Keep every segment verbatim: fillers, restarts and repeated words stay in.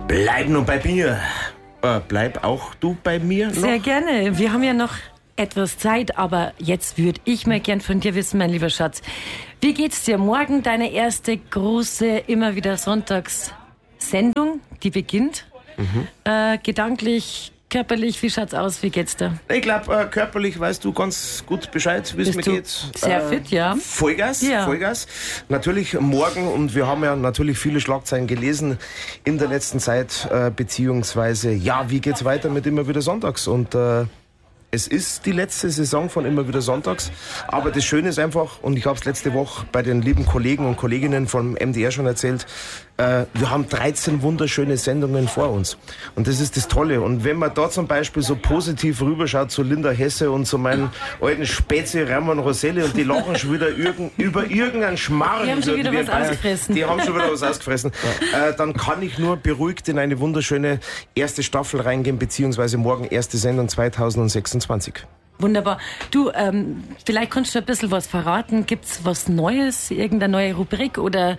Bleib nur bei mir. Äh, bleib auch du bei mir noch? Sehr gerne. Wir haben ja noch etwas Zeit, aber jetzt würde ich mal gern von dir wissen, mein lieber Schatz. Wie geht's dir? Morgen deine erste große, immer wieder Sonntags-Sendung, die beginnt. Mhm. Äh, gedanklich, körperlich, wie schaut's aus? Wie geht's dir? Ich glaube, äh, körperlich weißt du ganz gut Bescheid, wie es mir geht. Sehr äh, fit, ja. Vollgas, ja. Vollgas. Natürlich morgen, und wir haben ja natürlich viele Schlagzeilen gelesen in der letzten Zeit, äh, beziehungsweise, ja, wie geht's weiter mit immer wieder Sonntags? Und äh, es ist die letzte Saison von immer wieder Sonntags, aber das Schöne ist einfach, und ich habe es letzte Woche bei den lieben Kollegen und Kolleginnen vom M D R schon erzählt, äh, wir haben dreizehn wunderschöne Sendungen vor uns. Und das ist das Tolle. Und wenn man da zum Beispiel so positiv rüberschaut zu Linda Hesse und zu meinen alten Spätze Ramon Roselli, und die lachen schon wieder irgend, über irgendeinen Schmarrn. Die haben schon wieder was ausgefressen. Die haben schon wieder was ausgefressen. Ja. Äh, dann kann ich nur beruhigt in eine wunderschöne erste Staffel reingehen, beziehungsweise morgen erste Sendung zweitausendsechsundzwanzig. Wunderbar. Du, ähm, vielleicht kannst du ein bisschen was verraten. Gibt's was Neues, irgendeine neue Rubrik oder...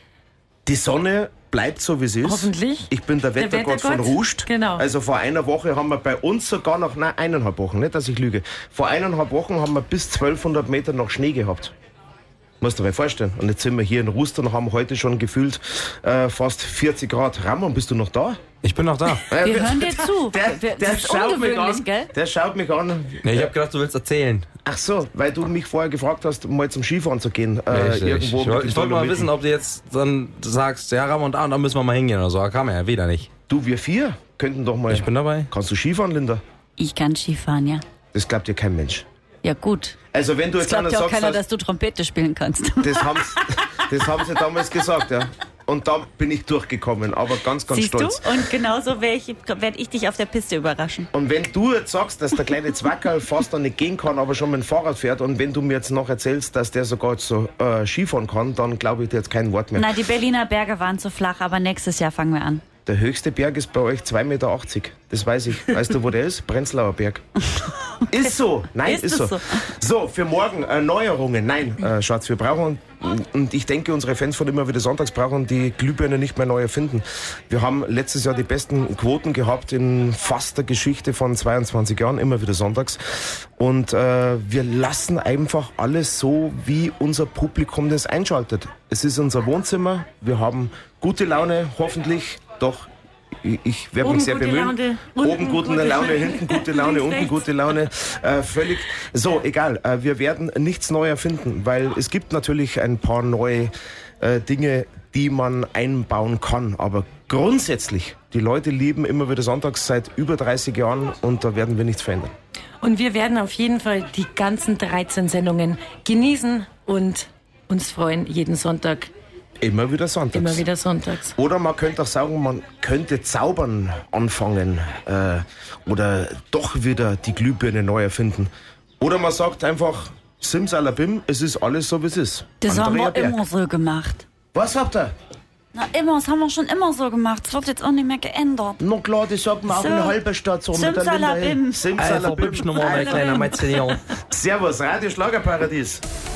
Die Sonne bleibt so, wie sie ist. Hoffentlich. Ich bin der Wettergott, der Wettergott von Rust. Genau. Also vor einer Woche haben wir bei uns sogar noch, nein, eineinhalb Wochen, nicht, dass ich lüge. Vor eineinhalb Wochen haben wir bis zwölfhundert Meter noch Schnee gehabt. Musst du dir mal vorstellen. Und jetzt sind wir hier in Rust und haben heute schon gefühlt äh, fast vierzig Grad. Ramon, bist du noch da? Ich bin noch da. Wir hören dir zu. Der, der, der, schaut mich an, gell? der schaut mich an. Nee, ich habe gedacht, du willst erzählen. Ach so, weil du mich vorher gefragt hast, mal zum Skifahren zu gehen. Äh, ich irgendwo ich, ich, ich wollte mal wissen, ob du jetzt dann sagst, ja, Ramon, da und da müssen wir mal hingehen oder so. Da kann man ja wieder nicht. Du, wir vier könnten doch mal... Ich bin dabei. Kannst du Skifahren, Linda? Ich kann Skifahren, ja. Das glaubt dir kein Mensch. Ja, gut. Also wenn du das jetzt glaubt ja auch sagst, keiner, dass du Trompete spielen kannst. Das haben, das haben sie damals gesagt, ja. Und da bin ich durchgekommen, aber ganz, ganz Siehst stolz. Du? Und genauso werde ich, werd ich dich auf der Piste überraschen. Und wenn du jetzt sagst, dass der kleine Zwackerl fast noch nicht gehen kann, aber schon mit dem Fahrrad fährt, und wenn du mir jetzt noch erzählst, dass der sogar jetzt so äh, Skifahren kann, dann glaube ich dir jetzt kein Wort mehr. Na, die Berliner Berge waren zu flach, aber nächstes Jahr fangen wir an. Der höchste Berg ist bei euch zwei Meter achtzig. Das weiß ich. Weißt du, wo der ist? Prenzlauer Berg. Ist so. Nein, ist, ist so. so. So, für morgen äh, Neuerungen. Nein, äh, Schatz, wir brauchen, und ich denke, unsere Fans von immer wieder Sonntags brauchen die Glühbirne nicht mehr neu erfinden. Wir haben letztes Jahr die besten Quoten gehabt in fast der Geschichte von zweiundzwanzig Jahren, immer wieder Sonntags. Und äh, wir lassen einfach alles so, wie unser Publikum das einschaltet. Es ist unser Wohnzimmer. Wir haben gute Laune, hoffentlich. Doch, ich werde mich sehr bemühen. Oben gute Laune, Laune, hinten gute Laune, unten gute Laune. Äh, völlig. So, egal. Äh, wir werden nichts neu erfinden, weil es gibt natürlich ein paar neue äh, Dinge, die man einbauen kann. Aber grundsätzlich, die Leute lieben immer wieder Sonntags seit über dreißig Jahren, und da werden wir nichts verändern. Und wir werden auf jeden Fall die ganzen dreizehn Sendungen genießen und uns freuen jeden Sonntag. Immer wieder sonntags. Immer wieder sonntags. Oder man könnte auch sagen, man könnte zaubern anfangen äh, oder doch wieder die Glühbirne neu erfinden. Oder man sagt einfach, Simsalabim, es ist alles so, wie es ist. Das Andrea haben wir Berg. immer so gemacht. Was habt ihr? Na immer, das haben wir schon immer so gemacht. Das wird jetzt auch nicht mehr geändert. Na klar, das sagt man auch so. in Halberstadt so. Simsalabim. Simsalabim. Simsalabim. Simsalabim. Servus, Radio Schlagerparadies.